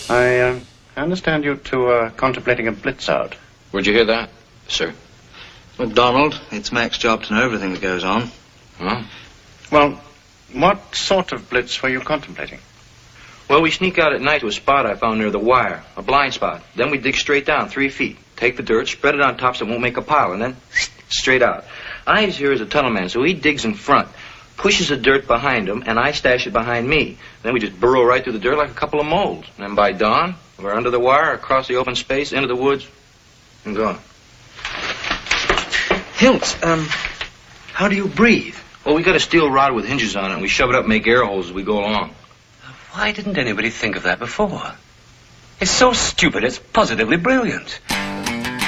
I understand you two are contemplating a blitz out. Where'd you hear that, sir? MacDonald, it's Mac's job to know everything that goes on. Huh? Well, what sort of blitz were you contemplating? Well, we sneak out at night to a spot I found near the wire, a blind spot. Then we dig straight down 3 feet, take the dirt, spread it on top so it won't make a pile, and then straight out. Ives here is a tunnel man, so he digs in front, pushes the dirt behind him, and I stash it behind me. Then we just burrow right through the dirt like a couple of moles. And then by dawn, we're under the wire, across the open space, into the woods, and gone. Hilts, how do you breathe? Well, we got a steel rod with hinges on it, and we shove it up and make air holes as we go along. Why didn't anybody think of that before? It's so stupid, it's positively brilliant.